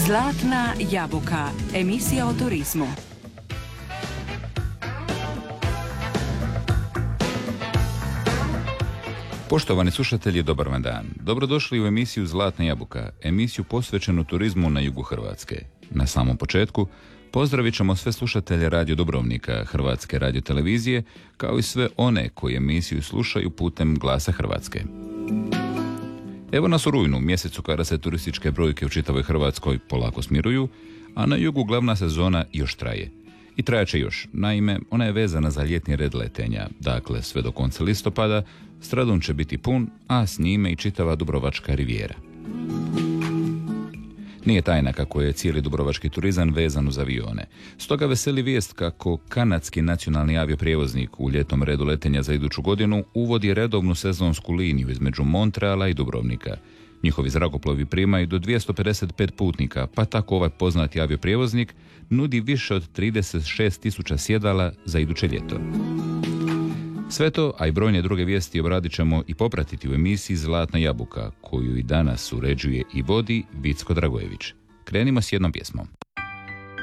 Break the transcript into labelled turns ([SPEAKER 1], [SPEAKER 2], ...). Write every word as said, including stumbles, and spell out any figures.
[SPEAKER 1] Zlatna jabuka, emisija o turizmu.
[SPEAKER 2] Poštovani slušatelji, dobar vam dan. Dobrodošli u emisiju Zlatna jabuka, emisiju posvećenu turizmu na jugu Hrvatske. Na samom početku pozdravit ćemo sve slušatelje Radio Dubrovnika, Hrvatske radiotelevizije, kao i sve one koji emisiju slušaju putem Glasa Hrvatske. Evo nas u rujnu, mjesecu kada se turističke brojke u čitavoj Hrvatskoj polako smiruju, a na jugu glavna sezona još traje. I trajaće još. Naime, ona je vezana za ljetni red letenja, dakle sve do konca listopada, Stradun će biti pun, a s njime i čitava Dubrovačka rivijera. Nije tajna kako je cijeli dubrovački turizam vezan uz avione. Stoga veseli vijest kako kanadski nacionalni avioprijevoznik u ljetnom redu letenja za iduću godinu uvodi redovnu sezonsku liniju između Montreala i Dubrovnika. Njihovi zrakoplovi primaju do dvjesto pedeset pet putnika, pa tako ovaj poznati avioprijevoznik nudi više od trideset šest tisuća sjedala za iduće ljeto. Sve to, a i brojne druge vijesti obradit ćemo i popratiti u emisiji Zlatna jabuka, koju i danas uređuje i vodi Vicko Dragojević. Krenimo s jednom pjesmom.